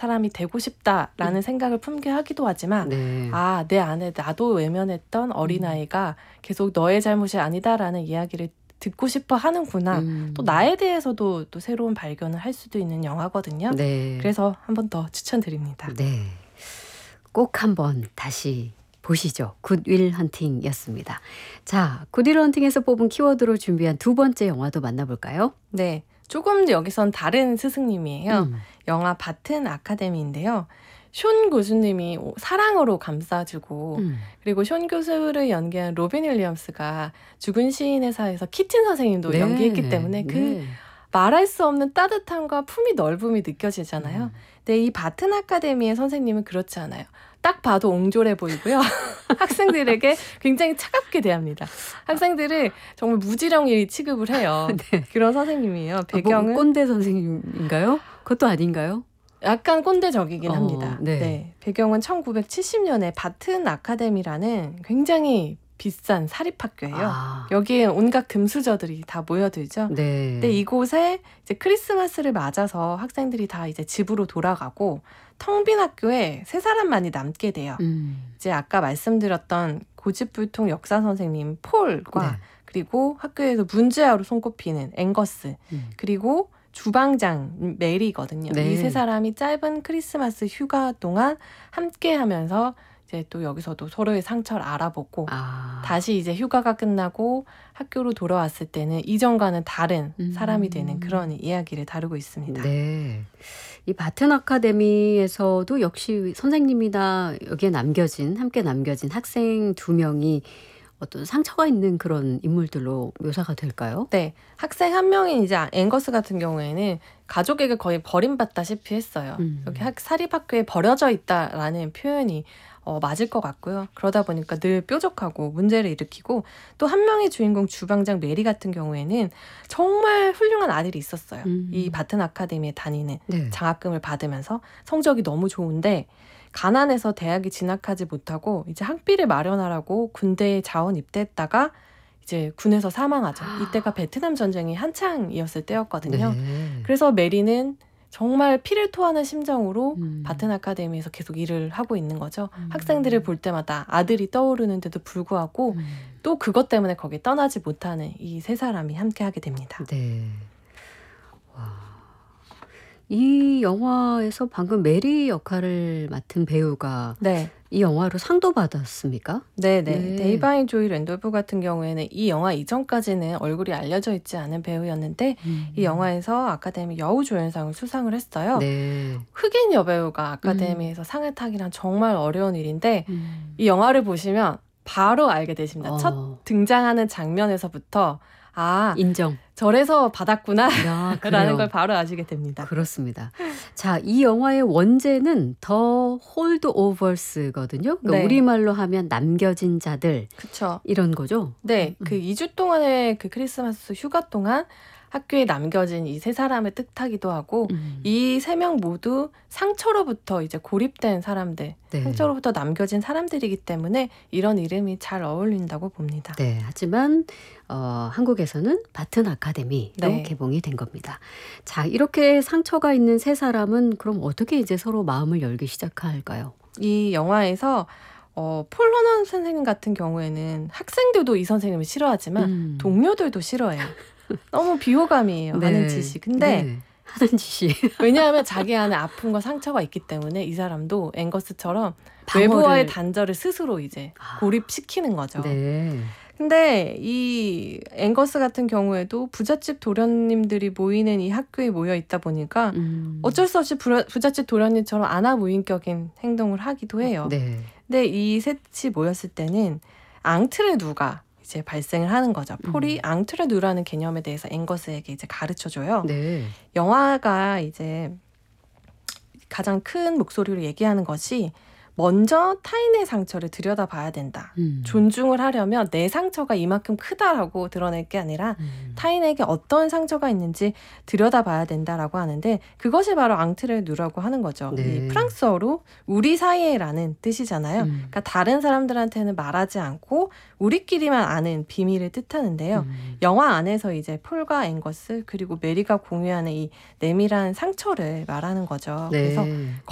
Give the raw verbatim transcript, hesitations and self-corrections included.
사람이 되고 싶다라는 음. 생각을 품게 하기도 하지만 네. 아, 내 안에 나도 외면했던 어린아이가 계속 너의 잘못이 아니다라는 이야기를 듣고 싶어 하는구나. 음. 또 나에 대해서도 또 새로운 발견을 할 수도 있는 영화거든요. 네. 그래서 한 번 더 추천드립니다. 네. 꼭 한번 다시 보시죠. 굿윌 헌팅이었습니다. 자, 굿윌 헌팅에서 뽑은 키워드로 준비한 두 번째 영화도 만나볼까요? 네. 조금 여기선 다른 스승님이에요. 음. 영화 바튼 아카데미인데요. 숀 교수님이 사랑으로 감싸주고 음. 그리고 숀 교수를 연기한 로빈 윌리엄스가 죽은 시인의 사에서 키튼 선생님도 네. 연기했기 때문에 그 네. 말할 수 없는 따뜻함과 품위 넓음이 느껴지잖아요. 음. 근데 이 바튼 아카데미의 선생님은 그렇지 않아요. 딱 봐도 옹졸해 보이고요. 학생들에게 굉장히 차갑게 대합니다. 학생들을 정말 무지렁이 취급을 해요. 네. 그런 선생님이에요. 배경은 아, 뭐 꼰대 선생님인가요? 그것도 아닌가요? 약간 꼰대적이긴 어, 합니다. 네. 네. 배경은 천구백칠십 년에 바튼 아카데미라는 굉장히 비싼 사립학교예요. 아. 여기에 온갖 금수저들이 다 모여들죠. 네. 근데 이곳에 이제 크리스마스를 맞아서 학생들이 다 이제 집으로 돌아가고 텅 빈 학교에 세 사람만이 남게 돼요. 음. 이제 아까 말씀드렸던 고집불통 역사 선생님 폴과 네. 그리고 학교에서 문제아로 손꼽히는 앵거스 음. 그리고 주방장 메리거든요. 네. 이 세 사람이 짧은 크리스마스 휴가 동안 함께 하면서 이제 또 여기서도 서로의 상처를 알아보고 아. 다시 이제 휴가가 끝나고 학교로 돌아왔을 때는 이전과는 다른 음. 사람이 되는 그런 이야기를 다루고 있습니다. 네. 이 바튼 아카데미에서도 역시 선생님이나 여기에 남겨진 함께 남겨진 학생 두 명이 어떤 상처가 있는 그런 인물들로 묘사가 될까요? 네. 학생 한 명인 이제 앵거스 같은 경우에는 가족에게 거의 버림받다시피 했어요. 음. 여기 학, 사립학교에 버려져 있다라는 표현이 어, 맞을 것 같고요. 그러다 보니까 늘 뾰족하고 문제를 일으키고 또 한 명의 주인공 주방장 메리 같은 경우에는 정말 훌륭한 아들이 있었어요. 음. 이 바튼 아카데미에 다니는 네. 장학금을 받으면서 성적이 너무 좋은데 가난해서 대학에 진학하지 못하고 이제 학비를 마련하라고 군대에 자원 입대했다가 이제 군에서 사망하죠. 이때가 베트남 전쟁이 한창이었을 때였거든요. 네. 그래서 메리는 정말 피를 토하는 심정으로 음. 바튼 아카데미에서 계속 일을 하고 있는 거죠. 음. 학생들을 볼 때마다 아들이 떠오르는데도 불구하고 음. 또 그것 때문에 거기에 떠나지 못하는 이 세 사람이 함께하게 됩니다. 네. 와. 이 영화에서 방금 메리 역할을 맡은 배우가 네. 이 영화로 상도 받았습니까? 네네. 네. 데이바인 조이 랜돌프 같은 경우에는 이 영화 이전까지는 얼굴이 알려져 있지 않은 배우였는데 음. 이 영화에서 아카데미 여우조연상을 수상을 했어요. 네. 흑인 여배우가 아카데미에서 음. 상을 타기란 정말 어려운 일인데 음. 이 영화를 보시면 바로 알게 되십니다. 어. 첫 등장하는 장면에서부터 아 인정. 저래서 받았구나 야, 라는 걸 바로 아시게 됩니다. 그렇습니다. 자, 이 영화의 원제는 더 홀드오버스거든요. 그러니까 네. 우리말로 하면 남겨진 자들. 그렇죠. 이런 거죠? 네, 음. 그 이 주 동안의 그 크리스마스 휴가 동안 학교에 남겨진 이 세 사람을 뜻하기도 하고 음. 이 세 명 모두 상처로부터 이제 고립된 사람들, 네. 상처로부터 남겨진 사람들이기 때문에 이런 이름이 잘 어울린다고 봅니다. 네, 하지만 어, 한국에서는 바튼 아카데미로 네. 개봉이 된 겁니다. 자, 이렇게 상처가 있는 세 사람은 그럼 어떻게 이제 서로 마음을 열기 시작할까요? 이 영화에서 어, 폴 호넌 선생님 같은 경우에는 학생들도 이 선생님을 싫어하지만 음. 동료들도 싫어해요. 너무 비호감이에요. 네. 하는 짓이. 근데 네. 하는 짓이 왜냐하면 자기 안에 아픔과 상처가 있기 때문에 이 사람도 앵거스처럼 방어를- 외부와의 단절을 스스로 이제 아. 고립시키는 거죠. 네. 근데 이 앵거스 같은 경우에도 부잣집 도련님들이 모이는 이 학교에 모여 있다 보니까 음. 어쩔 수 없이 부라, 부잣집 도련님처럼 아나무인격인 행동을 하기도 해요. 네. 근데 이 셋이 모였을 때는 앙트레누가 이제 발생을 하는 거죠. 폴이 음. 앙트레누라는 개념에 대해서 앵거스에게 이제 가르쳐줘요. 네. 영화가 이제 가장 큰 목소리로 얘기하는 것이 먼저 타인의 상처를 들여다봐야 된다. 음. 존중을 하려면 내 상처가 이만큼 크다라고 드러낼 게 아니라 음. 타인에게 어떤 상처가 있는지 들여다봐야 된다라고 하는데 그것이 바로 앙트레누라고 하는 거죠. 네. 이 프랑스어로 우리 사이에라는 뜻이잖아요. 음. 그러니까 다른 사람들한테는 말하지 않고 우리끼리만 아는 비밀을 뜻하는데요. 음. 영화 안에서 이제 폴과 앵거스 그리고 메리가 공유하는 이 내밀한 상처를 말하는 거죠. 네. 그래서